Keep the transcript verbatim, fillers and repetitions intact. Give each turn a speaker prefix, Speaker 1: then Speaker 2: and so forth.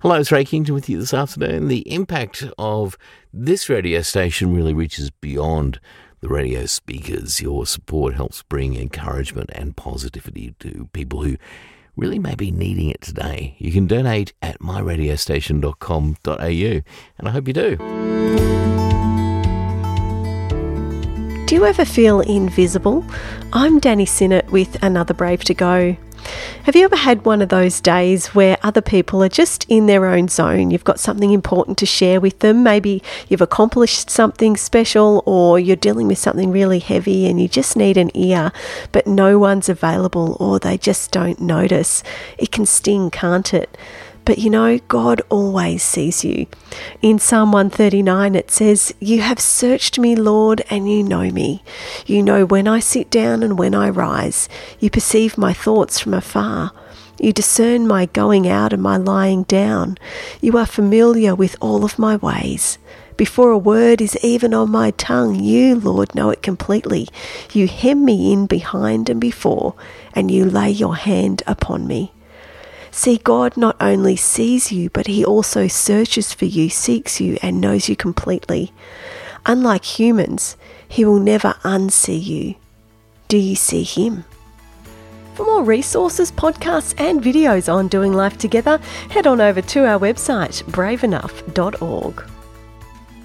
Speaker 1: Hello, it's Ray Kington with you this afternoon. The impact of this radio station really reaches beyond the radio speakers. Your support helps bring encouragement and positivity to people who really may be needing it today. You can donate at my radio station dot com dot a u, and I hope you do.
Speaker 2: Do you ever feel invisible? I'm Danny Sinnott with Another Brave to Go. Have you ever had one of those days where other people are just in their own zone? You've got something important to share with them. Maybe you've accomplished something special, or you're dealing with something really heavy and you just need an ear, but no one's available, or they just don't notice. It can sting, can't it? But you know, God always sees you. In Psalm one thirty-nine it says, "You have searched me, Lord, and you know me. You know when I sit down and when I rise. You perceive my thoughts from afar. You discern my going out and my lying down. You are familiar with all of my ways. Before a word is even on my tongue, you, Lord, know it completely. You hem me in behind and before, and you lay your hand upon me." See, God not only sees you, but he also searches for you, seeks you, and knows you completely. Unlike humans, he will never unsee you. Do you see him? For more resources, podcasts, and videos on doing life together, head on over to our website, brave enough dot org.